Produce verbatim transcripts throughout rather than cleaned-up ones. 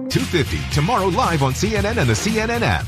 two fifty, tomorrow live on C N N and the C N N app.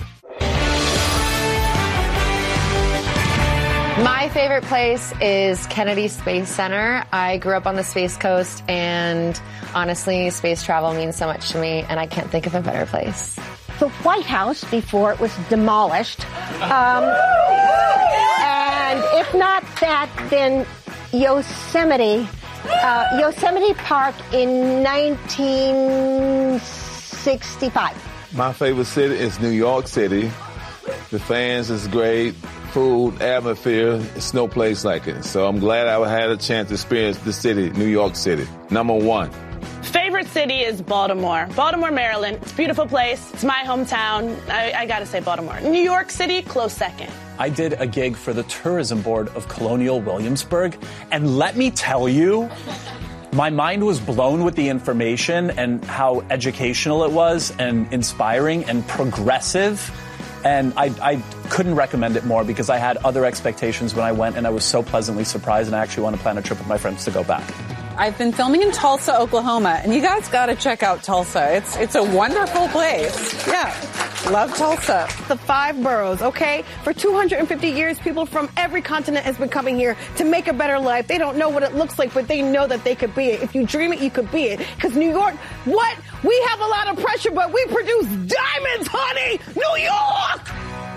My favorite place is Kennedy Space Center. I grew up on the Space Coast, and honestly, space travel means so much to me, and I can't think of a better place. The White House before it was demolished. Um, and if not that, then Yosemite, uh, Yosemite Park in nineteen sixty-five. My favorite city is New York City. The fans is great. Food, atmosphere, it's no place like it. So I'm glad I had a chance to experience the city, New York City. Number one. Favorite city is Baltimore. Baltimore, Maryland. It's a beautiful place. It's my hometown. I, I gotta say Baltimore. New York City, close second. I did a gig for the tourism board of Colonial Williamsburg, and let me tell you, my mind was blown with the information and how educational it was and inspiring and progressive. And I, I couldn't recommend it more because I had other expectations when I went, and I was so pleasantly surprised, and I actually want to plan a trip with my friends to go back. I've been filming in Tulsa, Oklahoma, and you guys got to check out Tulsa. It's it's a wonderful place. Yeah, love Tulsa. The five boroughs, okay? For two hundred fifty years, people from every continent has been coming here to make a better life. They don't know what it looks like, but they know that they could be it. If you dream it, you could be it. Because New York, what? We have a lot of pressure, but we produce diamonds, honey! New York!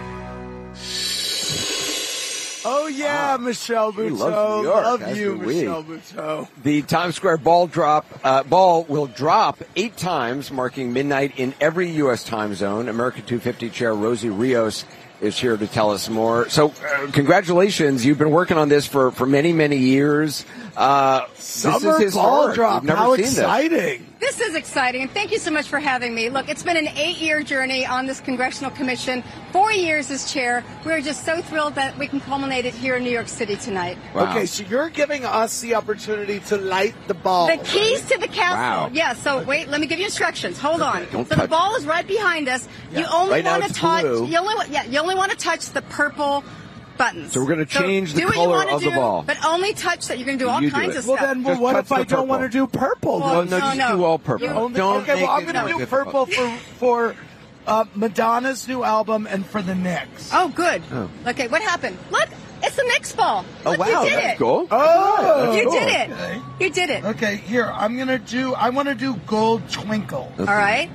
Oh, yeah, Michelle Buteau. Love New York, Love you, Michelle Buteau. The Times Square ball drop uh, ball will drop eight times, marking midnight in every U S time zone. America two fifty chair Rosie Rios is here to tell us more. So, uh, congratulations. You've been working on this for, for many, many years. Uh, Summer this is ball historic. drop. We've never How seen exciting. This. this is exciting, and thank you so much for having me. Look, it's been an eight-year journey on this Congressional Commission, four years as chair. We're just so thrilled that we can culminate it here in New York City tonight. Wow. Okay, so you're giving us the opportunity to light the ball. The keys to the castle. Wow. Yeah, so wait, let me give you instructions. Hold on. Don't so touch. the ball is right behind us. Yeah. You only Right now want to it's touch blue. you only wa- yeah, you only want to touch the purple buttons. So we're going to change so the do what you color wanna of the do, ball. But only touch that. You're going to do all You do kinds it. of Well, stuff. then, well, Just what touch if I the don't purple. want to do purple? Well, Well, no, no, just no. do all purple. You- Don't okay, make well, I'm it going to do difficult. purple for for uh, Madonna's new album and for the Knicks. Oh, good. Oh. Okay, what happened? Look, it's the Knicks ball. Oh, Look, wow, you did that's it. cool. Oh, You Cool. did it. Okay. You did it. Okay, here, I'm going to do, I want to do Gold Twinkle. Okay. All right.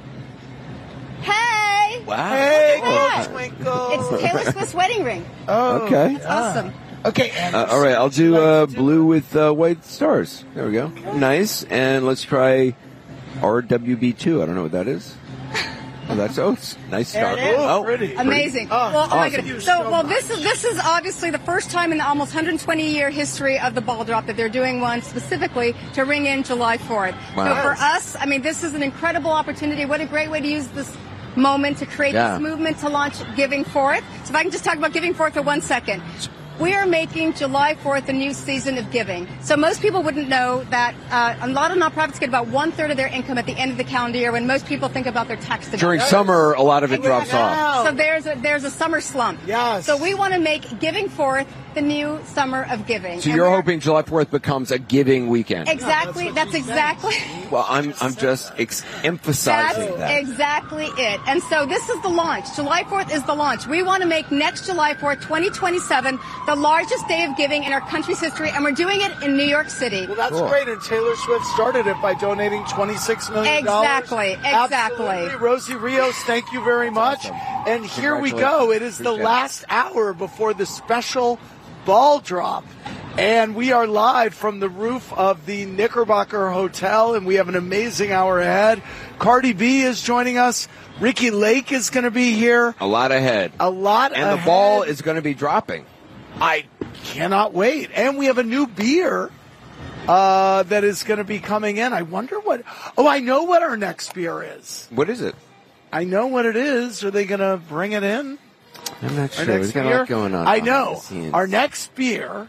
Hey! Wow. Hey, Look at Gold that. Twinkle. It's Taylor Swift's wedding ring. Oh, Okay. It's awesome. Okay, and Uh, all right, I'll do uh, blue with uh, white stars. There we go. Nice. And let's try R W B two. I don't know what that is. Oh, that's oh, it's nice star. There it is. Oh, Pretty. Amazing. Oh, well, oh my awesome. goodness. So, well, this is this is obviously the first time in the almost one hundred twenty year history of the ball drop that they're doing one specifically to ring in July fourth. Wow. So for us, I mean, this is an incredible opportunity. What a great way to use this moment to create Yeah. this movement to launch Giving Forth. So if I can just talk about Giving Forth for one second. We are making July fourth a new season of giving. So most people wouldn't know that uh, a lot of nonprofits get about one-third of their income at the end of the calendar year when most people think about their tax deduction. During summer, a lot of it drops off. So there's a, there's a summer slump. Yes. So we want to make Giving Forth the new summer of giving. So And you're we're- hoping July fourth becomes a giving weekend. Exactly. That's exactly. Well, I'm I'm just ex- emphasizing That's that. exactly it. And so this is the launch. July fourth is the launch. We want to make next July fourth, twenty twenty-seven, the largest day of giving in our country's history, and we're doing it in New York City. Well, that's Cool. great, and Taylor Swift started it by donating twenty-six million dollars. Exactly, exactly. Absolutely. Rosie Rios, thank you very much. awesome. And here we Congratulations. go. It is the Appreciate it. last hour before the special ball drop. And we are live from the roof of the Knickerbocker Hotel, and we have an amazing hour ahead. Cardi B is joining us. Ricky Lake is going to be here. A lot ahead. A lot And ahead. the ball is going to be dropping. I cannot wait. And we have a new beer uh, that is going to be coming in. I wonder what. Oh, I know what our next beer is. What is it? I know what it is. Are they going to bring it in? I'm not Our sure. next We've got a beer? lot going on. I behind know. the scenes. Our next beer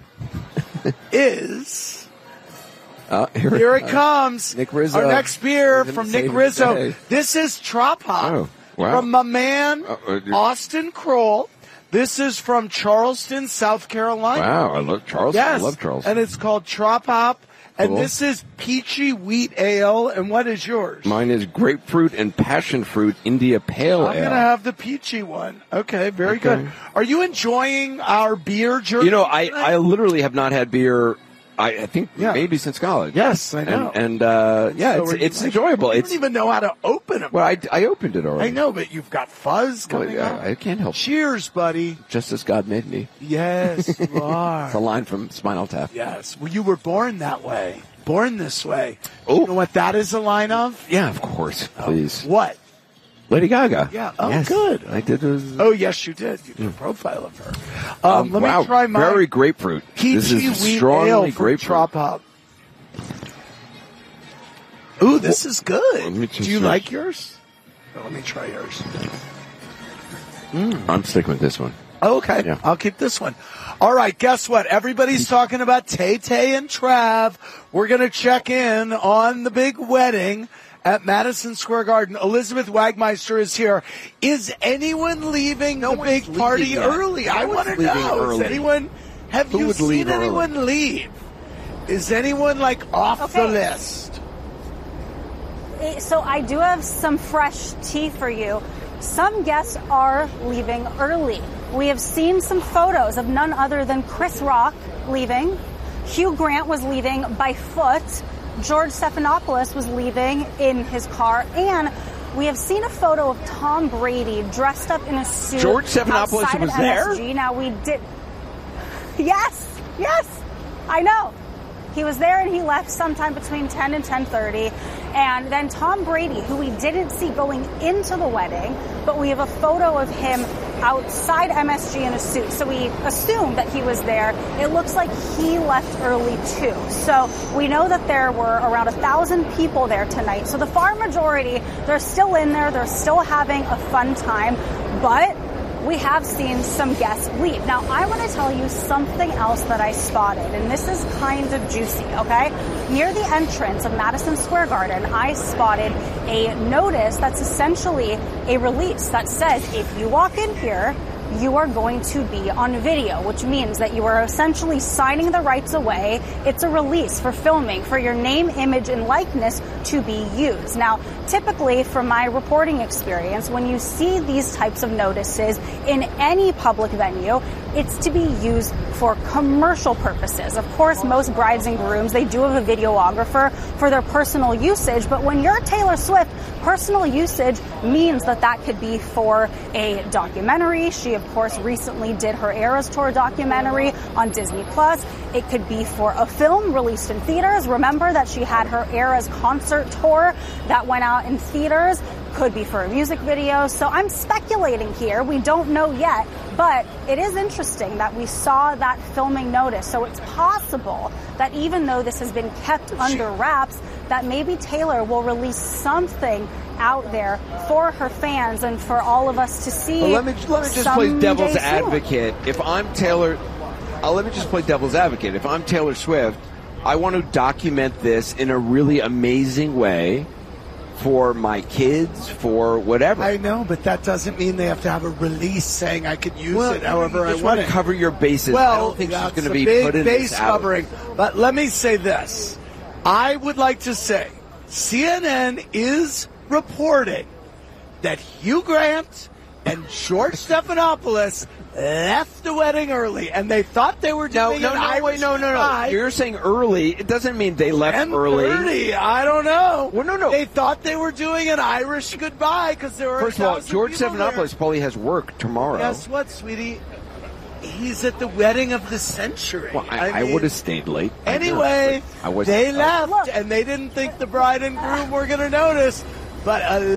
is. Uh, here, Here it uh, comes. Nick Rizzo. Our next beer We're gonna from save Nick it Rizzo. today. This is Trop Hop Oh, wow. from my man, Uh, uh, you're- Austin Kroll. This is from Charleston, South Carolina. Wow, I love Charleston. Yes. I love Charleston. And it's called Trop Hop. And Cool. this is peachy wheat ale. And what is yours? Mine is grapefruit and passion fruit India Pale I'm Ale. going to have the peachy one. Okay, very Okay. good. Are you enjoying our beer journey? You know, I, I literally have not had beer, I, I think, Yeah. maybe since college. Yes, I know. And, and uh, yeah, So it's, are you it's like- enjoyable. You It's don't even know how to open them. Well, I, I opened it already. I know, but you've got fuzz Well, coming yeah, out. I can't help it. Cheers, buddy. Just as God made me. Yes, you It's a are. line from Spinal Tap. Yes. Well, you were born that way. Born this way. Oh. You know what that is a line of? Yeah, of course. Please. What? Lady Gaga. Yeah. Oh, Yes. good. I did. Was, Oh, yes, you did. You did a profile of her. Um, um, let wow, me try my very grapefruit. This peachy is wheat strongly ale from grapefruit. Trop Hop. Ooh, this is good. Let me Do just you search. like yours? Oh, let me try yours. I'm sticking with this one. Oh, okay. Yeah. I'll keep this one. All right, guess what? Everybody's talking about Tay-Tay and Trav. We're going to check in on the big wedding at Madison Square Garden. Elizabeth Wagmeister is here. Is anyone leaving No the one's big party leaving yet. early? No I one's want to leaving know. early. Is anyone, have Who you would seen leave early? anyone leave? Is anyone like off the Okay. list? So I do have some fresh tea for you. Some guests are leaving early. We have seen some photos of none other than Chris Rock leaving. Hugh Grant was leaving by foot. George Stephanopoulos was leaving in his car. And we have seen a photo of Tom Brady dressed up in a suit. George Stephanopoulos outside was of there? M S G. Now we did. Yes, yes, I know. He was there and he left sometime between ten and ten thirty. And then Tom Brady, who we didn't see going into the wedding, but we have a photo of him outside M S G in a suit. So we assumed that he was there. It looks like he left early too. So we know that there were around a thousand people there tonight. So the far majority, they're still in there. They're still having a fun time. But we have seen some guests leave. Now, I want to tell you something else that I spotted, and this is kind of juicy, okay? Near the entrance of Madison Square Garden, I spotted a notice that's essentially a release that says, if you walk in here, you are going to be on video, which means that you are essentially signing the rights away. It's a release for filming, for your name, image, and likeness to be used. Now, typically, from my reporting experience, when you see these types of notices in any public venue, it's to be used for commercial purposes. Of course, most brides and grooms, they do have a videographer for their personal usage, but when you're Taylor Swift, personal usage means that that could be for a documentary. She, of course, recently did her Eras Tour documentary on Disney Plus. It could be for a film released in theaters. Remember that she had her Eras concert tour that went out in theaters. Could be for a music video. So I'm speculating here. We don't know yet, but it is interesting that we saw that filming notice. So it's possible that even though this has been kept under wraps, that maybe Taylor will release something out there for her fans and for all of us to see. Well, let me let me just play someday devil's soon. advocate. If I'm Taylor, uh, let me just play devil's advocate. If I'm Taylor Swift, I want to document this in a really amazing way for my kids, for whatever. I know, but that doesn't mean they have to have a release saying I can use Well, it however you I just want want it. to cover your bases. Well, I don't think she's that's going to a be big putting base this out. covering. But let me say this. I would like to say C N N is reporting that Hugh Grant and George Stephanopoulos left the wedding early, and they thought they were No, doing no, an no, Irish wait, no, no, no. goodbye. You're saying early. It doesn't mean they left early. ten thirty, I don't know. Well, no, no. They thought they were doing an Irish goodbye because there were First a of all, thousand George people there. Stephanopoulos probably has work tomorrow. Guess what, sweetie? He's at the wedding of the century. Well, I, I, mean, would have stayed late. I know, Anyway, but I was they left, and they didn't think the bride and groom were going to notice. But uh,